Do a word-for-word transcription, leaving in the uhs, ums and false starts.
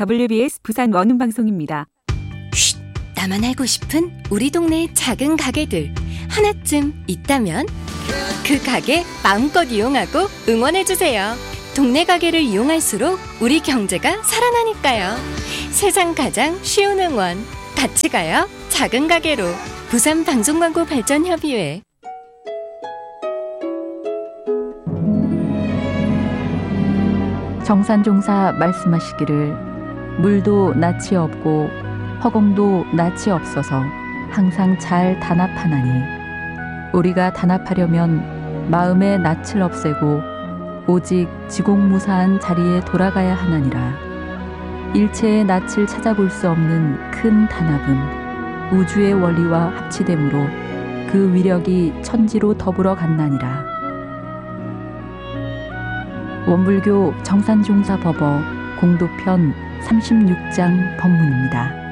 더블유비에스 부산 원음방송입니다. 쉿! 나만 알고 싶은 우리 동네 작은 가게들 하나쯤 있다면 그 가게 마음껏 이용하고 응원해주세요. 동네 가게를 이용할수록 우리 경제가 살아나니까요. 세상 가장 쉬운 응원 같이 가요. 작은 가게로. 부산 방송광고발전협의회. 정산종사 말씀하시기를 물도 낯이 없고 허공도 낯이 없어서 항상 잘 단합하나니 우리가 단합하려면 마음의 낯을 없애고 오직 지공무사한 자리에 돌아가야 하나니라. 일체의 낯을 찾아볼 수 없는 큰 단합은 우주의 원리와 합치됨으로 그 위력이 천지로 더불어 간다니라. 원불교 정산종사법어 공도편 삼십육 장 법문입니다.